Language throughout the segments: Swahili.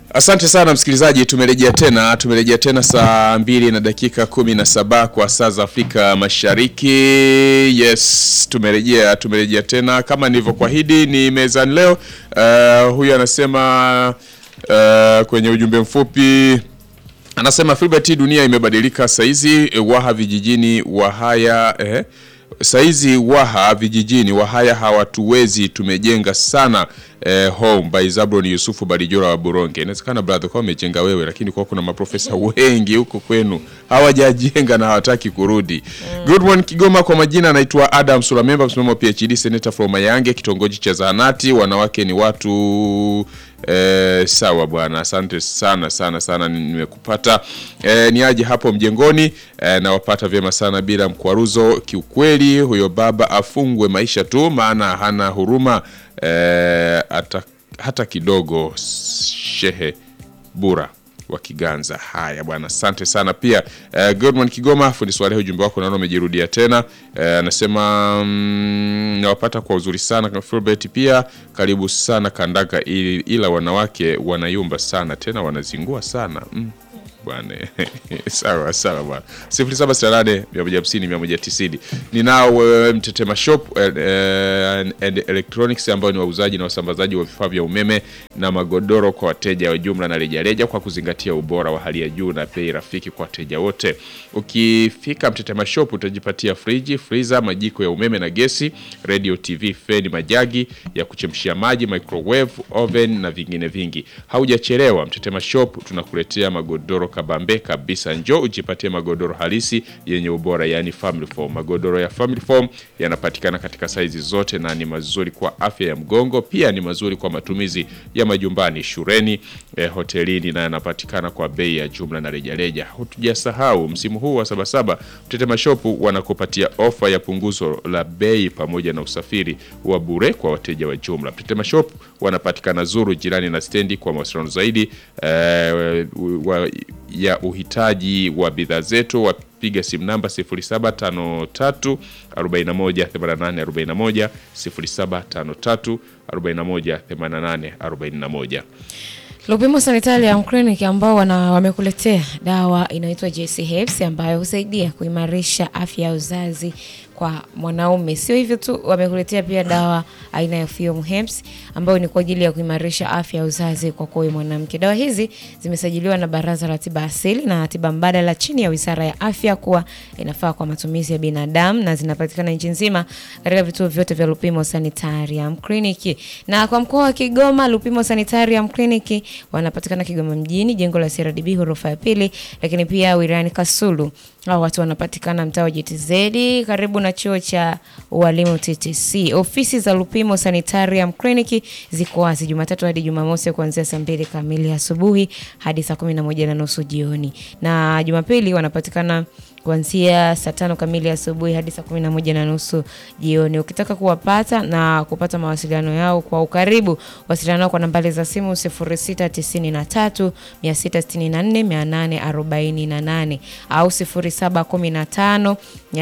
Asante sana msikilizaji, tumerejea tena saa 2 na dakika 17 kwa saa za Afrika Mashariki. Yes, tumerejea tena kama nilivyokuahidi. Ni mezani leo. Huyu anasema kwenye ujumbe mfupi, anasema Filbert, dunia imebadilika saizi, Waha vijijini Wahaya saizi Waha vijijini Wahaya hawatuwezi, tumejenga sana home by Zabron Yusufu Balijora wa Buronge. Inawezekana brother kwa umejenga wewe, lakini kwa kuna maprofesa wengi huko kwenu hawajajenga na hawataki kurudi. Good morning Kigoma, kwa majina anaitwa Adam Sulamemba, msimamo PhD senator from Mayange, kitongoji cha Zahanati. Wanawake ni watu sawa bwana, asante sana nimekupata. Ni aje hapo mjengoni, na wapata vyema sana bila mkwaruzo. Kiukweli huyo baba afungwe maisha tu, maana hana huruma hata kidogo. Shehe Bura wa Kiganza. Haya bwana, asante sana pia. Good morning Kigoma, fundi swali, ujumbe wako naona umejirudia tena. Anasema nawapata kwa uzuri sana kama Filbert, pia karibu sana Kandaga, ila wanawake wanayumba sana tena wanazingua sana. Bwana sawa bwana. 0768 150 190. Ninao Mtetema Shop and Electronics, ambao ni wauzaji na wasambazaji wa vifaa vya umeme na magodoro kwa wateja wa jumla na rejareja, kwa kuzingatia ubora wa hali ya juu na bei rafiki kwa wateja wote. Ukifika Mtetema Shop utajipatia friji, freezer, majiko ya umeme na gesi, radio, TV, fan, majagi ya kuchemshia maji, microwave, oven na vingine vingi. Haujachelewa, Mtetema Shop tunakuletea magodoro kabambe kabisa. Njoo ujipatie magodoro halisi yenye ubora, yani family foam. Magodoro ya family foam yanapatikana katika saizi zote na ni mazuri kwa afya ya mgongo, pia ni mazuri kwa matumizi ya majumbani, shuleni, hotelini, na yanapatikana kwa bei ya jumla na rejareja. Hutujasahau msimu huu wa Sabasaba, Mtetema Shop wanakupatia ofa ya punguzo la bei pamoja na usafiri wa bure kwa wateja wa jumla. Mtetema Shop wanapatikana Zuru, jirani na stendi. Kwa mawasiliano zaidi ya uhitaji wa bidhaa zetu, wapiga simu namba 0753 41 88 41, 0753 41 88 41. Lupimo Sanitarium Clinic ambao wamekuletea dawa inaitwa JC Herbs, ambayo husaidia kuimarisha afya ya uzazi kwa mwanaume. Sio hivyo tu, wamekuletea pia dawa aina ya Fume Herbs ambayo ni kwa ajili ya kuimarisha afya ya uzazi kwa kwa mwanamke. Dawa hizi zimesajiliwa na Baraza la Tiba Asili na Tiba Mbadala chini ya Wizara ya Afya kuwa inafaa kwa matumizi ya binadamu, na zinapatikana nchi nzima katika vituo vyote vya Lupimo Sanitarium Clinic. Na kwa mkoa wa Kigoma, Lupimo Sanitarium Clinic wanapatikana Kigoma mjini, jengo la CRDB ghorofa ya 2, lakini pia wilayani Kasulu. Hao watu wanapatikana mtaa wa GTZ karibu na chuo cha walimu TTC. Ofisi za Lupimo Sanitarium Clinic ziko wazi Jumatatu hadi Jumamosi kuanzia saa 2 kamili asubuhi hadi saa 11:30 jioni. Na Jumapili wanapatikana kuanzia saa 5 kamili asubuhi hadi saa 11:30 jioni. Ukitaka kuwapata na kupata mawasiliano yao kwa ukaribu, wasiliana nao kwa nambari za simu 0693 664 848 au 0715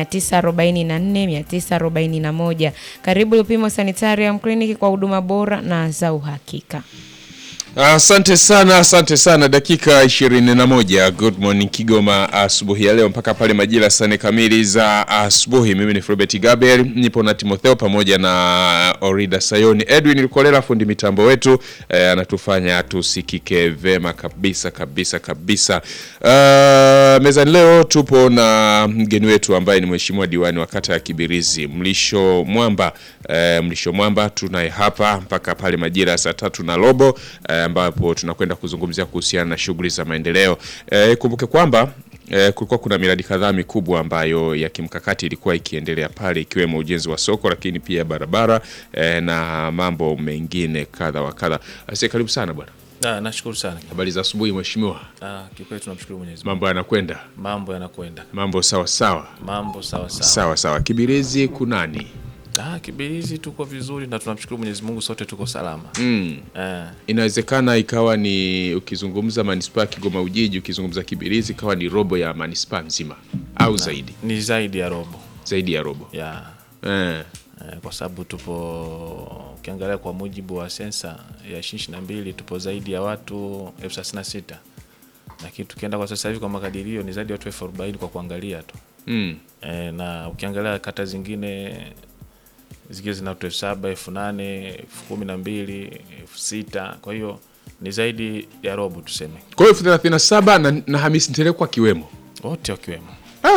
944 941. Karibu Lupimo Sanitarium Clinic kwa huduma bora na za uhakika. Asante sana. Dakika 21. Good morning Kigoma, asubuhi ya leo mpaka pale majira sane kamili za asubuhi. Mimi ni Filbert Gabriel, nipo na Timotheo pamoja na Orida Sayoni. Edwin Lukolera fundi mitambo wetu anatufanya tusikike vema kabisa. Mezani leo tupo na mgeni wetu ambaye ni mheshimiwa diwani wa kata ya Kibirizi, Mlisho Mwamba. Tunaye hapa mpaka pale majira saa 3:15 ambapo tunakwenda kuzungumzia kuhusiana na shughuli za maendeleo. Kumbuke kwamba kulikuwa kuna miradi kadhaa mikubwa ambayo ya kimkakati ilikuwa ikiendelea pale, ikiwemo ujenzi wa soko, lakini pia barabara na mambo mengine kadha wa kadha. Karibu sana bwana. Nashukuru sana. Habari za asubuhi mheshimiwa. Kikweli tunamshukuru Mwenyezi Mungu. Mambo yanakwenda? Mambo sawa. Mambo sawa. Sawa. Kibirizi kunani? Kibirizi tuko vizuri na tunamshukuru Mwenyezi Mungu, sote tuko salama. Inawezekana ikawa ni ukizungumza manispaa Kigoma Ujiji, ukizungumza Kibirizi ikawa ni robo ya manispaa nzima au zaidi? Ni zaidi ya robo. Zaidi ya robo. Kwa sababu tupo ukiangalia kwa mujibu wa sensa ya 2022 tupo zaidi ya watu 36,000. Lakini tukienda kwa sasa hivi kwa makadirio ni zaidi ya watu 40,000 kwa kuangalia tu. Na ukiangalia kata zingine zina watu 7,000, 8,000, 12,000, 6,000. Kwa hiyo ni zaidi ya robo tuseme. Kwa hiyo 37 na Hamisi Ntelekwa kiwemo. Wote wakiwemo.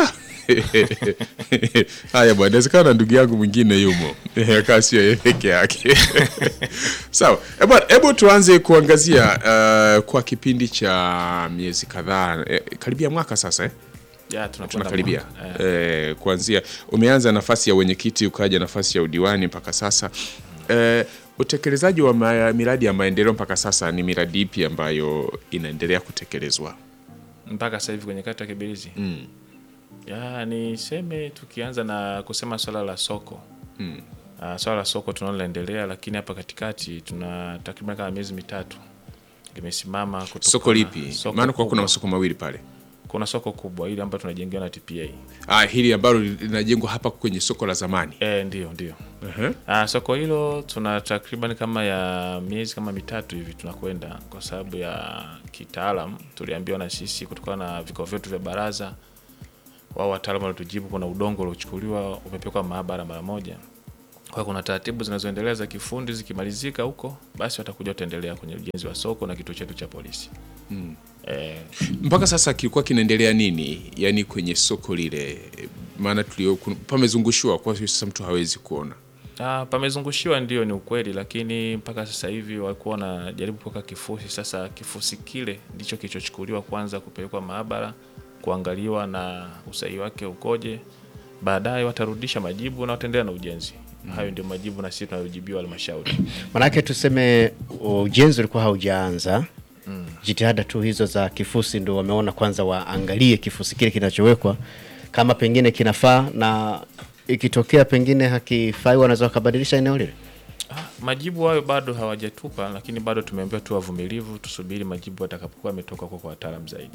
Haya bwana, inawezekana ndugu yangu mwingine yumo. Kasi yeye peke yake. Sawa. Bwana, hebu tuanze kuangazia kwa kipindi cha miezi kadhaa, karibia mwaka sasa Ya tunakaribia. Kuanzia umeanza nafasi ya wenyekiti ukaja nafasi ya udiwani mpaka sasa. Utekelezaji wa miradi ya maendeleo mpaka sasa ni miradi ipi ambayo inaendelea kutekelezwa mpaka sasa hivi kwenye kata ya Kibirizi? Ya niseme tukianza na kusema swala la soko. Swala la soko tunaloendelea, lakini hapa katikati tuna takriban kama miezi mitatu limesimama kutoka. Soko lipi? Maana kwa kuna masoko mawili pale. Kuna soko kubwa ile ambayo tunajengewa na TPA. Hili ambalo linajengwa hapa kwenye soko la zamani. Ndio. Soko hilo tuna takriban kama ya miezi kama mitatu hivi tunakwenda, kwa sababu ya kitaalam tuliambiwa na sisi kutokana na vikao vyetu vya baraza, wao wataalamu walitujibu kuna udongo uliochukuliwa umepelekwa maabara mara moja. Kwa kuna taratibu zinazoendelea za kifundi, zikimalizika huko basi watakuja tutaendelea kwenye ujenzi wa soko na kituo chetu cha polisi. Mpaka sasa kilikuwa kinaendelea nini? Yaani kwenye soko lile, maana pamezungushiwa kwa hiyo sasa mtu hawezi kuona. Pamezungushiwa ndio, ni ukweli, lakini mpaka sasa hivi walikuwa wanajaribu kuweka kifusi. Sasa kifusi kile ndicho kilichochukuliwa kwanza kupelekwa maabara kuangaliwa na usahihi wake ukoje. Baadaye watarudisha majibu na wataendelea na ujenzi. Hayo ndio majibu na sisi tunayojibiwa halmashauri. Manake tuseme ujenzi ulikuwa haujaanza. Jitihada tu hizo za kifusi ndio wameona kwanza waangalie kifusi kile kinachowekwa kama pengine kinafaa, na ikitokea pengine hakifai wanaweza kubadilisha eneo lile. Majibu hayo bado hawajatupa, lakini bado tumeambiwa tu wavumilivu tusubiri majibu atakapokuwa ametoka kwa wataalamu zaidi.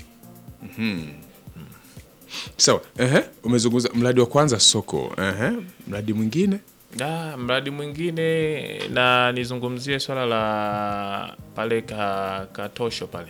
Sawa. Umezungumza mradi wa kwanza soko. Mradi mwingine? Mradi mwingine na nizungumzie swala la pale Katosho pale.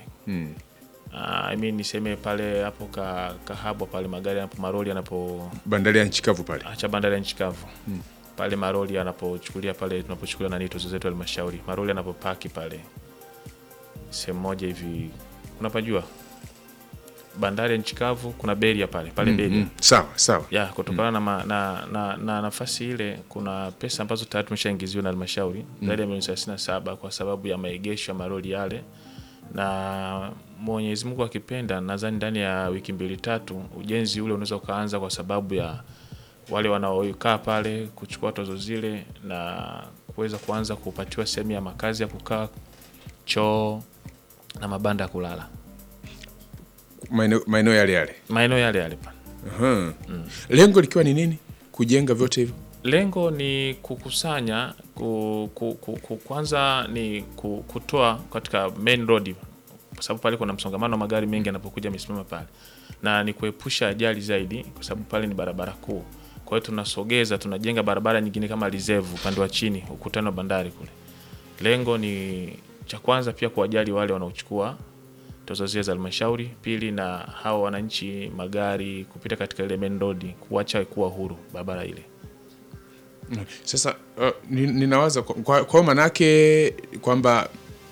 Niseme pale hapo Kahabo pale magari hapo maroli yanapo bandari ya Nchikavu pale. Acha bandari ya Nchikavu. Pale maroli yanapochukulia pale tunapochukulia na nito zetu halmashauri. Maroli yanapopaki pale. Sehemu moja hivi unapajua? Bandari ya Nchikavu kuna beria pale beria. Sawa. Ya kutokana na nafasi ile kuna pesa ambazo tayari tumeshaingiziwa na halmashauri zaidi ya milioni 37 kwa sababu ya maegesho ya maroli yale, na Mwenyezi Mungu akipenda nadhani ndani ya wiki 2-3 ujenzi ule unaweza kuanza, kwa sababu ya wale wanaokaa pale kuchukua tozo zile na kuweza kuanza kupatiwa sehemu ya makazi ya kukaa, choo na mabanda ya kulala. Maeneo yale pa. Lengo likiwa ni nini? Kujenga vyote hivyo. Lengo ni kukusanya kwanza ni kutoa katika main road, kwa sababu pale kuna msongamano wa magari mengi yanapokuja misimama pale, na ni kuepusha ajali zaidi, kwa sababu pale ni barabara kuu. Kwa hiyo tunasogeza, tunajenga barabara nyingine kama reserve upande wa chini ukutano wa bandari kule. Lengo ni cha kwanza pia kuwajali wale wanaochukua tozo zile za halmashauri, pili na hao wananchi magari kupita katika ile main road, kuacha kuwa huru barabara ile. Sasa ninawaza kwa manake kwamba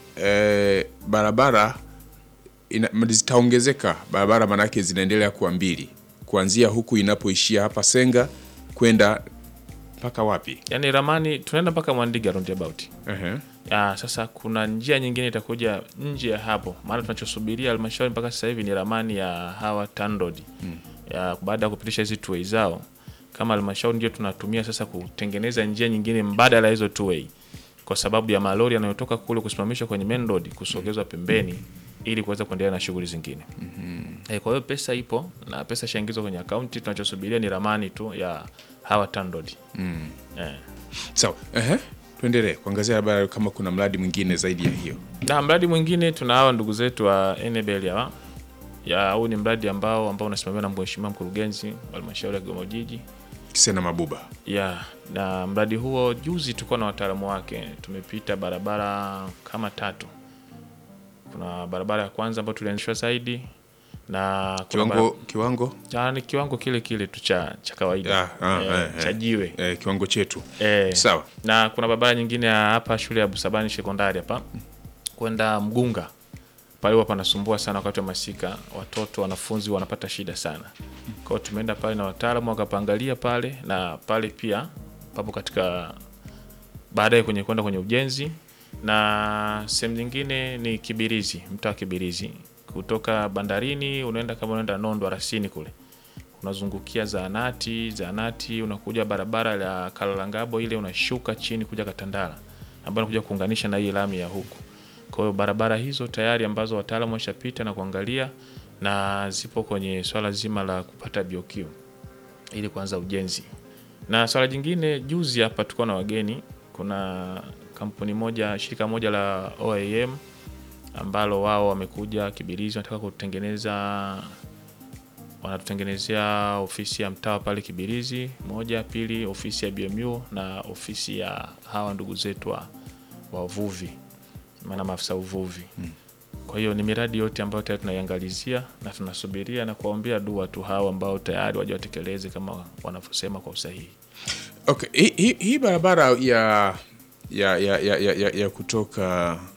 barabara zitaongezeka, barabara manake zinaendelea kuwa mbili kuanzia huku inapoishia hapa Senga kwenda mpaka wapi? Yaani ramani tunaenda mpaka Mwandiga roundabout. Sasa kuna njia nyingine itakuja nje ya hapo, maana tunachosubiria halmashauri mpaka sasa hivi ni ramani ya hawa TANROADS. Ya baada ya kupitisha hizo two way zao, kama halmashauri ndio tunatumia sasa kutengeneza njia nyingine mbadala hizo two way, kwa sababu ya malori yanayotoka kule kusimamishwa kwenye main road kusogezwa pembeni ili kuweza kuendelea na shughuli zingine. Kwa hiyo pesa ipo na pesa shaingizwa kwenye akaunti, tunachosubiria ni ramani tu ya hawa TANROADS. Sawa. Tuendelee kuangazia habari kama kuna mradi mwingine zaidi ya hiyo. Na mradi mwingine tuna hawa ndugu zetu wa Enabel hawa. Huu ni mradi ambao unasimamiwa na mheshimiwa mkurugenzi wa halmashauri ya Kigoma Jiji. Kisena Mabuba. Yeah, na mradi huo juzi tulikuwa na wataalamu wake, tumepita barabara kama 3. Kuna barabara ya kwanza ambayo tulianzishwa zaidi na kiwango kile tu cha kawaida cha jiwe, kiwango chetu. Sawa. Na kuna barabara nyingine ya hapa shule ya Busabani sekondari hapa kwenda Mgunga. Pale hapa panasumbua sana wakati wa masika, watoto wanafunzi wanapata shida sana. Kwa hiyo tumeenda pale na wataalamu wakapangalia pale, na pale pia papo katika baadaye kwenda kwenye ujenzi. Na sehemu nyingine ni Kibirizi, mtaa wa Kibirizi. Kutoka bandarini unaenda Nondo Rasini kule. Unazungukia zahanati unakuja barabara ya Kalalangabo ile unashuka chini kuja Katandala, ambayo unakuja kuunganisha na hii lami ya huku. Kwa hiyo barabara hizo tayari ambazo wataalamu washapita na kuangalia, na zipo kwenye swala zima la kupata BOQ ili kuanza ujenzi. Na swala jingine, juzi hapa tulikuwa na wageni, kuna kampuni moja, shirika moja la OAM ambalo wao wamekuja Kibirizi, wanatutengenezea ofisi ya mtaa pale Kibirizi, 1, 2 ofisi ya BMU na ofisi ya hawa ndugu zetu wa uvuvi, maana maafisa uvuvi. Kwa hiyo ni miradi yote ambayo tayari tunaiangalizia na tunasubiria na kuombea dua tu hawa ambao tayari waje watekeleze kama wanavyosema kwa usahihi. Okay, hii barabara ya kutoka